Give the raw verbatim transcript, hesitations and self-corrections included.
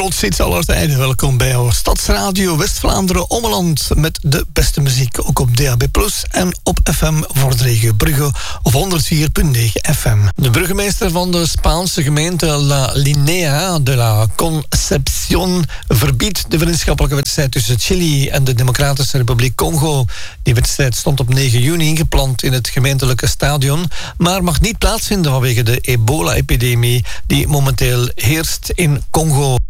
grootste hits aller tijden. Welkom bij jouw Stadsradio West-Vlaanderen Ommeland met de beste muziek. Ook op D A B plus, en op F M voor de regio Brugge of honderd vier komma negen F M. De burgemeester van de Spaanse gemeente La Linea de la Concepción verbiedt de vriendschappelijke wedstrijd tussen Chili en de Democratische Republiek Congo. Die wedstrijd stond op negen juni ingepland in het gemeentelijke stadion, maar mag niet plaatsvinden vanwege de ebola-epidemie die momenteel heerst in Congo.